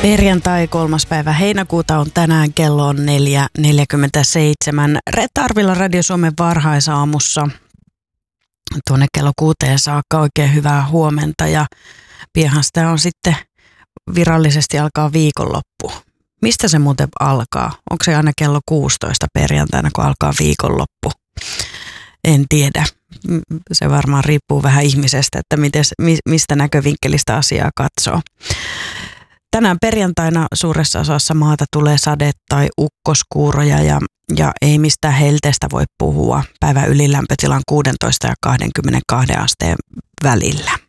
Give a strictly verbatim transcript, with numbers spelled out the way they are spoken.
Perjantai kolmas päivä heinäkuuta on tänään, kello on neljä neljäkymmentäseitsemän. Reetta Arvila Radio Suomen varhaisaamussa tuonne kello kuuteen saakka. Oikein hyvää huomenta ja pianhan sitä on sitten virallisesti alkaa viikonloppu. Mistä se muuten alkaa? Onko se aina kello kuusitoista perjantaina, kun alkaa viikonloppu? En tiedä. Se varmaan riippuu vähän ihmisestä, että mites, mistä näkövinkkelistä asiaa katsoo. Tänään perjantaina suuressa osassa maata tulee sade- tai ukkoskuuroja ja, ja ei mistään helteestä voi puhua. Päivän ylilämpötilan kuusitoista ja kaksikymmentäkaksi asteen välillä.